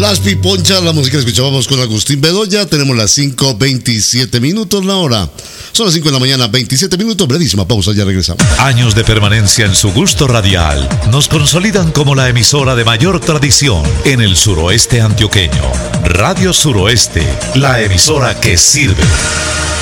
Las Piponchas, la música que escuchábamos con Agustín Bedoya. Tenemos las 5:27 minutos la hora. Son las 5 de la mañana, 27 minutos. Brevísima pausa, ya regresamos. Años de permanencia en su gusto radial nos consolidan como la emisora de mayor tradición en el suroeste antioqueño. Radio Suroeste, la emisora que sirve.